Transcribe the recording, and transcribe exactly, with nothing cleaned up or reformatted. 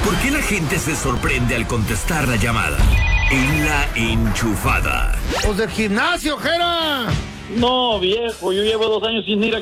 ¿Por qué la gente se sorprende al contestar la llamada? En La Enchufada. ¡Los del gimnasio, Jera! No, viejo, yo llevo dos años sin ir a